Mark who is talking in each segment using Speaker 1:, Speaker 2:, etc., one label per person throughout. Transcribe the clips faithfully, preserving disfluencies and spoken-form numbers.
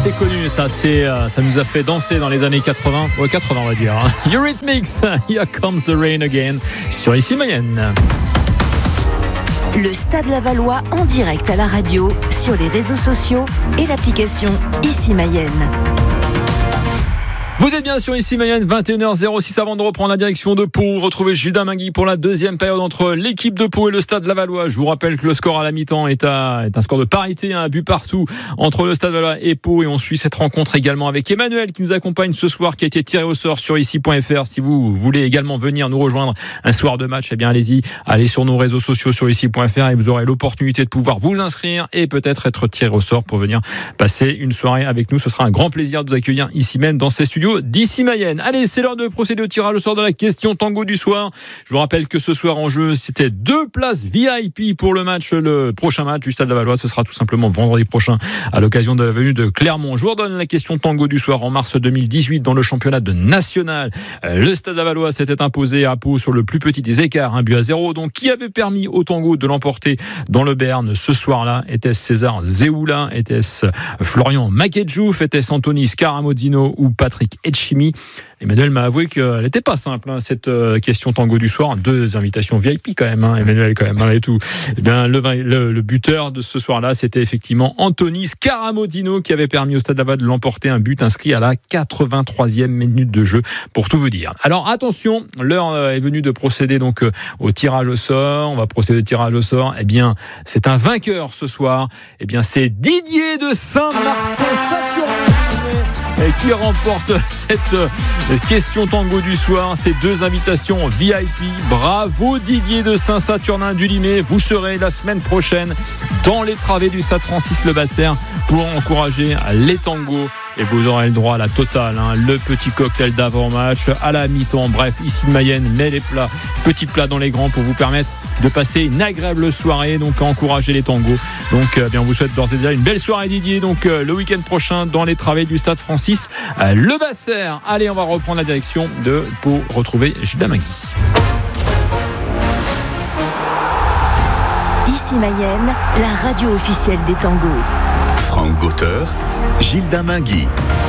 Speaker 1: c'est connu, ça, c'est, euh, ça nous a fait danser dans les années quatre-vingts. Ouais, quatre-vingts, on va dire. Hein. Eurythmics, Here Comes the Rain Again, sur Ici Mayenne.
Speaker 2: Le Stade Lavallois en direct à la radio, sur les réseaux sociaux et l'application Ici Mayenne.
Speaker 1: Vous êtes bien sur Ici Mayenne, vingt et une heures zéro six. Avant de reprendre la direction de Pau, retrouvez Gilles Damingui pour la deuxième période entre l'équipe de Pau et le Stade Lavallois. Je vous rappelle que le score à la mi-temps est, à, est un score de parité, un but partout entre le Stade Lavallois et Pau. Et on suit cette rencontre également avec Emmanuel qui nous accompagne ce soir, qui a été tiré au sort sur ici point f r. Si vous voulez également venir nous rejoindre un soir de match, eh bien allez-y, allez sur nos réseaux sociaux sur ici point f r et vous aurez l'opportunité de pouvoir vous inscrire et peut-être être tiré au sort pour venir passer une soirée avec nous. Ce sera un grand plaisir de vous accueillir ici même dans ces studios d'Ici Mayenne. Allez, c'est l'heure de procéder au tirage au sort de la question tango du soir. Je vous rappelle que ce soir en jeu, c'était deux places V I P pour le match, le prochain match du Stade Lavallois. Ce sera tout simplement vendredi prochain à l'occasion de la venue de Clermont. Je vous redonne la question tango du soir. En mars deux mille dix-huit, dans le championnat de national, le Stade Lavallois s'était imposé à Pau sur le plus petit des écarts, un but à zéro. Donc, qui avait permis au tango de l'emporter dans le Béarn ce soir-là? Était-ce César Zéoula? Était-ce Florian Makedjouf? Était-ce Anthony Scaramozino ou Patrick Etchimi? Emmanuel m'a avoué qu'elle n'était pas simple, hein, cette euh, question tango du soir. Deux invitations V I P quand même, hein, Emmanuel, quand même, hein, et tout. Eh bien, le, le, le buteur de ce soir-là, c'était effectivement Anthony Scaramozino qui avait permis au Stade Lavallois de l'emporter, un but inscrit à la quatre-vingt-troisième minute de jeu, pour tout vous dire. Alors attention, l'heure est venue de procéder donc au tirage au sort. On va procéder au tirage au sort. Eh bien, c'est un vainqueur ce soir. Eh bien, c'est Didier de Saint-Martin-Saturnin qui remporte cette question tango du soir, ces deux invitations V I P. Bravo Didier de Saint-Saturnin du Limay. Vous serez la semaine prochaine dans les travées du stade Francis Levasseur pour encourager les tangos. Et vous aurez le droit à la totale, hein, le petit cocktail d'avant-match à la mi-temps. Bref, ici de Mayenne, mais les plats, petits plats dans les grands pour vous permettre de passer une agréable soirée, donc à encourager les tangos. Donc, euh, bien, on vous souhaite d'ores et déjà une belle soirée, Didier. Donc, euh, le week-end prochain dans les travées du stade Francis euh, Levasseur. Allez, on va reprendre la direction de pour retrouver Gilles Damingui.
Speaker 2: Ici Mayenne, la radio officielle des tangos.
Speaker 3: Franck Gauteur, Gilles Damingui.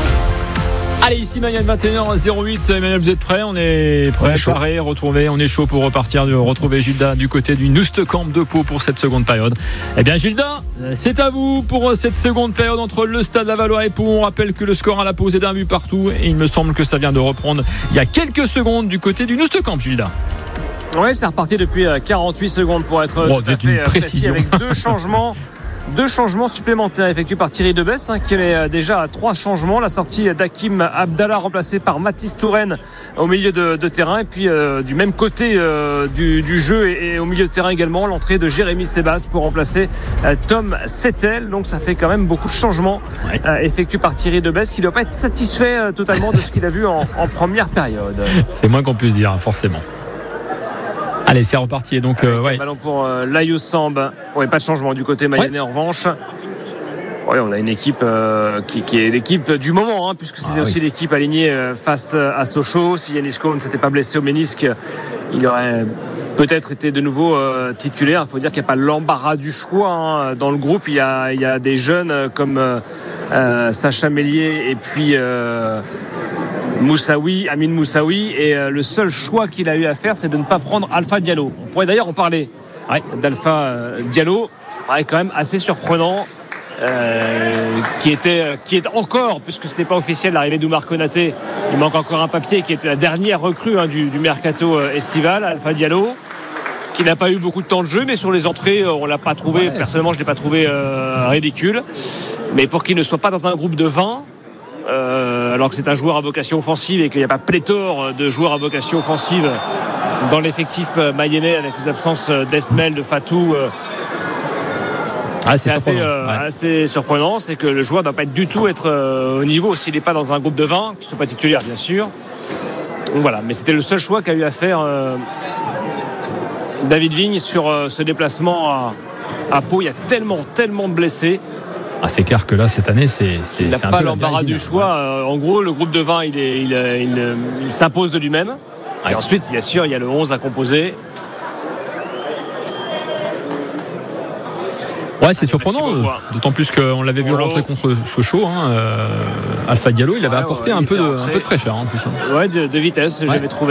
Speaker 1: Allez, ici Mayenne, vingt et une heures zéro huit. Emmanuel, vous êtes prêts? On est prêts, paré, retrouver. On est chaud pour repartir, de retrouver Gilda du côté du Noustecamp de Pau pour cette seconde période. Eh bien, Gilda, c'est à vous pour cette seconde période entre le Stade Lavallois et Pau. On rappelle que le score à la pause est d'un but partout et il me semble que ça vient de reprendre il y a quelques secondes du côté du Noustecamp, Gilda.
Speaker 4: Oui, c'est reparti depuis quarante-huit secondes pour être
Speaker 1: bon,
Speaker 4: tout à fait précis, avec deux changements. Deux changements supplémentaires effectués par Thierry Debesse, hein, qui est déjà à trois changements. La sortie d'Hakim Abdallah remplacé par Mathis Touraine au milieu de, de terrain. Et puis euh, du même côté euh, du, du jeu et, et au milieu de terrain également, l'entrée de Jérémy Sébas pour remplacer euh, Tom Settel. Donc ça fait quand même beaucoup de changements ouais. euh, effectués par Thierry Debesse, qui ne doit pas être satisfait euh, totalement de ce qu'il a vu en, en première période.
Speaker 1: C'est moins qu'on puisse dire, forcément. Allez, c'est reparti. Donc, euh, ouais.
Speaker 4: Ballon pour euh, Layou Samb. Ouais, pas de changement du côté mayennais, ouais. En revanche. Ouais, on a une équipe euh, qui, qui est l'équipe du moment, hein, puisque c'était ah, aussi oui. l'équipe alignée euh, face à Sochaux. Si Yanis Cohn ne s'était pas blessé au ménisque, il aurait peut-être été de nouveau euh, titulaire. Il faut dire qu'il n'y a pas l'embarras du choix, hein. Dans le groupe, il y a, il y a des jeunes comme euh, euh, Sacha Mélier et puis euh, Moussaoui, Amine Moussaoui, et euh, le seul choix qu'il a eu à faire, c'est de ne pas prendre Alpha Diallo. On pourrait d'ailleurs en parler ouais. d'Alpha euh, Diallo. Ça paraît quand même assez surprenant. Euh, qui était qui est encore, puisque ce n'est pas officiel, l'arrivée d'Oumar Konaté, il manque encore un papier, qui était la dernière recrue, hein, du, du mercato euh, estival, Alpha Diallo, qui n'a pas eu beaucoup de temps de jeu, mais sur les entrées, euh, on l'a pas trouvé, ouais. personnellement je l'ai pas trouvé euh, ridicule, mais pour qu'il ne soit pas dans un groupe de vingt, euh, alors que c'est un joueur à vocation offensive et qu'il n'y a pas pléthore de joueurs à vocation offensive dans l'effectif mayennais, avec les absences d'Esmel, de Fatou. euh,
Speaker 1: Ah,
Speaker 4: c'est, c'est assez, euh, ouais. assez surprenant, c'est que le joueur ne doit pas être du tout être euh, au niveau s'il n'est pas dans un groupe de vingt, qui ne sont pas titulaires bien sûr. Donc voilà, mais c'était le seul choix qu'a eu à faire euh, David Vigne sur euh, ce déplacement à, à Pau. Il y a tellement, tellement de blessés.
Speaker 1: Ah, c'est clair que là cette année c'est, c'est
Speaker 4: il n'a
Speaker 1: c'est
Speaker 4: pas l'embarras du choix.
Speaker 1: Ouais.
Speaker 4: Euh, en gros, le groupe de vingt il, est, il, il, il, il s'impose de lui-même. Ouais. Et ensuite, bien sûr, il y a le onze à composer.
Speaker 1: Ouais, c'est surprenant, euh, d'autant plus qu'on l'avait vu rentrer contre Sochaux. Hein, euh, Alpha Diallo, il avait ouais, apporté ouais, un, peu de, un peu de fraîcheur en plus. Hein.
Speaker 4: Ouais, de, de vitesse, ouais. J'avais trouvé.